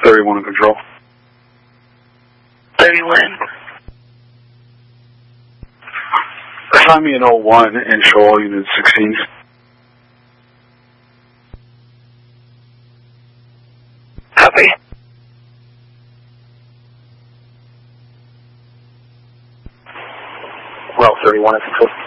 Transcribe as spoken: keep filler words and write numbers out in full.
thirty-one in control. thirty-one. Assign me an oh one and show all units sixteens. Copy. Well, thirty-one in control.